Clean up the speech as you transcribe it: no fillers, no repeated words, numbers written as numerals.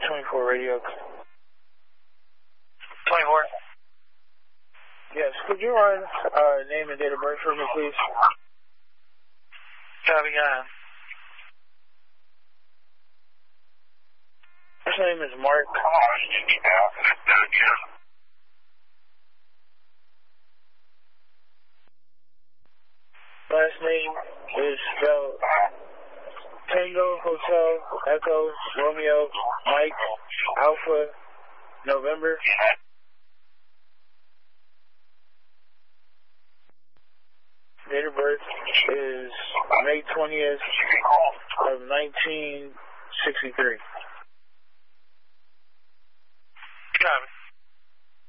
24 radio. 24. Yes, could you run name and date of birth for me, please? Copy, on. His name is Mark. Last name is spelled Tango, Hotel, Echo, Romeo, Mike, Alpha, November. Date of birth is May 20th of 1963.